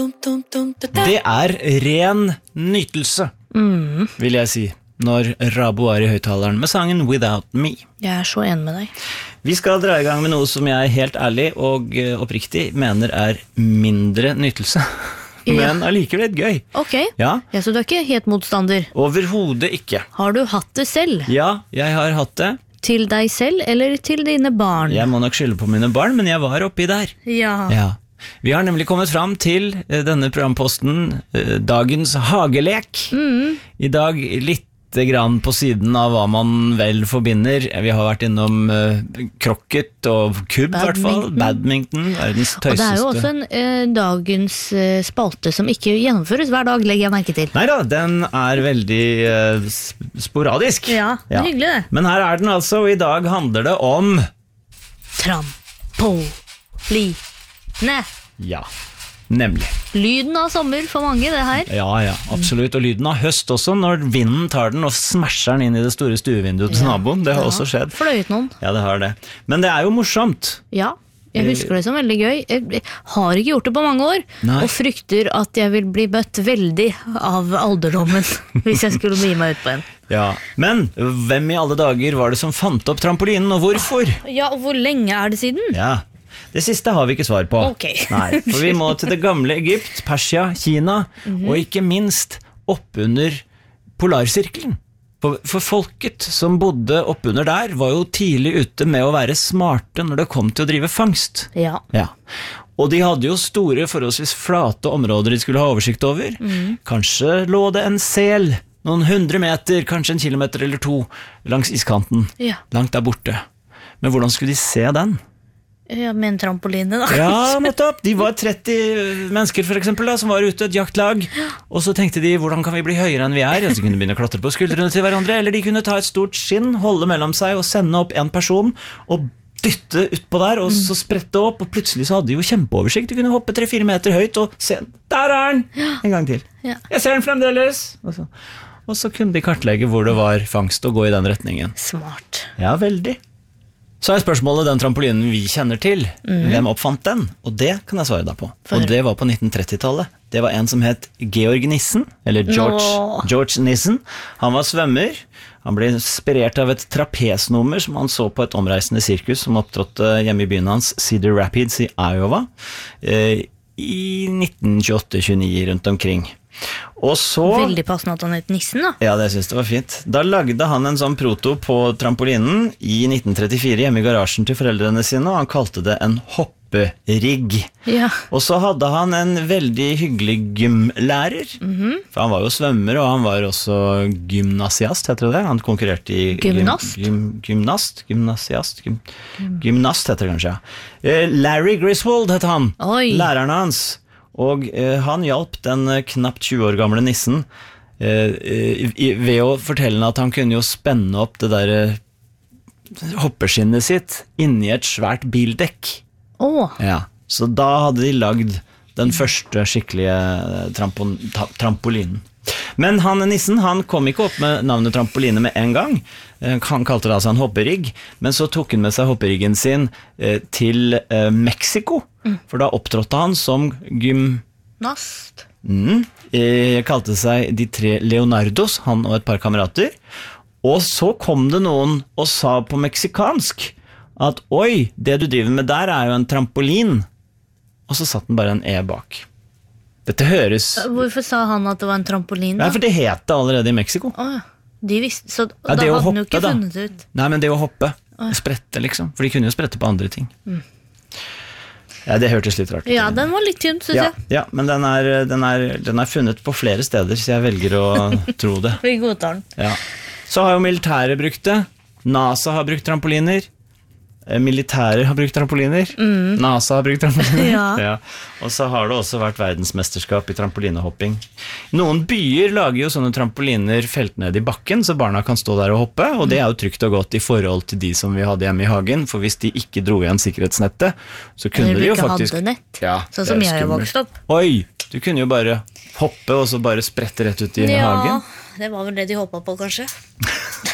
Det ren nytelse, vil jeg si, når Rabo i høyttaleren med sangen Without Me. Jeg så enig med deg. Vi skal dra i gang med noe som jeg helt ærlig og oppriktig mener mindre nytelse. Men allikevel gøy. Ok, ja, så du ikke helt motstander? Overhodet ikke. Har du hatt det selv? Ja, jeg har hatt det. Til deg selv eller til dine barn? Jeg må nok skylde på mine barn, men jeg var oppi der. Ja. Vi har nemlig kommet fram til denne programposten, dagens hagelek. I dag litt grann på siden av hva man vel forbinder. Vi har vært innom krokket og kubb, i hvert fall. Badminton, verdens tøyseste. Og det jo også en dagens spalte som ikke gjennomføres hver dag, legger jeg merke til. Neida, den veldig sporadisk. Ja, det hyggelig det. Men her den altså, og i dag handler det om trampoline. Ja, nemlig. Lyden av sommer for mange, det her. Ja, absolutt. Og lyden av høst også, når vinden tar den og smasher den inn i det store stuevinduet til naboen. Det har også skjedd. Fløyet noen. Ja, det har det. Men det jo morsomt. Ja, jeg husker det som veldig gøy. Jeg har ikke gjort det på mange år, og frykter at jeg vil bli bøtt veldig av alderdommen hvis jeg skulle bli meg ut på en. Ja, men hvem i alle dager var det som fant opp trampolinen, og hvorfor? Ja, og hvor lenge det siden? Ja, det siste har vi ikke svar på. Nei, for vi må til det gamle Egypt, Persia, Kina, og ikke minst oppunder polarsirkelen. For folket som bodde oppunder der var jo tidlig ute med å være smarte når det kom til å drive fangst. Ja. Og de hadde jo store, forholdsvis flate områder de skulle ha oversikt over. Kanskje lå det en sel noen 100 meter, kanskje 1 kilometer eller 2 langs iskanten, langt der borte. Men hvordan skulle de se den? Ja, med en trampoline da. Ja, nettopp. De var 30 mennesker for eksempel da, som var ute et jaktlag, og så tenkte de, hvordan kan vi bli høyere enn vi og så kunne de begynne å klatre på skuldrene til hverandre, eller de kunne ta et stort skinn, holde mellom seg og sende opp en person, og dytte utpå der, og så sprette opp, og plutselig så hadde de jo kjempeoversikt. De kunne hoppe 3-4 meter høyt, og se, der den! En gang til. Jeg ser den fremdeles! Og så kunne de kartlegge hvor det var fangst og gå i den retningen. Smart. Ja, veldig. Så spørsmålet den trampolinen vi kjenner til. Hvem oppfant den? Og det kan jeg svare deg på. Og det var på 1930-tallet. Det var en som het Georg Nissen, eller George Nissen. Han var svømmer. Han ble inspirert av et trapesnummer som han så på et omreisende sirkus som opptrådte hjemme i byen hans, Cedar Rapids i Iowa, i 1928-29 rundt omkring. Og så, veldig passende at han het Nissen da. Ja, det synes jeg var fint. Da lagde han en sånn proto på trampolinen i 1934 hjemme i garasjen til foreldrene sine, og han kalte det en hopperigg. Og så hadde han en veldig hyggelig gymlærer, for han var jo svømmer, og han var også gymnasiast, heter det. Han konkurrerte i gymnast heter det kanskje, ja. Larry Griswold het han, læreren hans. Og han hjalp den knapt 20 år gamle nissen ved å fortelle henne at han kunne jo spenne opp det der hoppeskinnet sitt inni et svært bildekk. Ja, så da hadde de lagd den første skikkelige trampolinen. Men han nissen, han kom ikke opp med navnet trampoline med en gang. Han kalte det altså en hopperigg, men så tok han med seg hopperiggen sin til Mexico, for da opptrådte han som gymnast. Kalte seg de 3 Leonardos, han og et par kamerater. Og så kom det noen og sa på meksikansk at oi, det du driver med der jo en trampolin. Og så satt den bare en bak. Dette høres... Hvorfor sa han at det var en trampolin da? Nei, for det het det allerede i Mexico. De visste, så da hadde han jo ikke funnet ut. Nei, men det å hoppe, sprette liksom, for de kunne jo sprette på andre ting. Ja, det hørtes litt rart ut. Ja, den var litt tynt, synes jeg. Ja, men den er funnet på flere steder, så jeg velger å tro det. Vi godtar den. Ja. Så har jo militæret brukt det. NASA har brukt trampoliner. Militærer har brukt trampoliner. NASA har brukt trampoliner. Og så har det også vært verdensmesterskap i trampolinehopping. Noen byer lager jo sånne trampoliner felt ned i bakken, så barna kan stå der og hoppe, og det jo trygt og godt i forhold til de som vi hadde hjemme i hagen, for hvis de ikke dro igjen sikkerhetsnettet, så kunne de jo faktisk... Eller ikke hadde nett, sånn som jeg har vokst opp. Oi, du kunne jo bare hoppe, og så bare sprette rett ut i hagen. Ja, det var vel det de hoppet på, kanskje.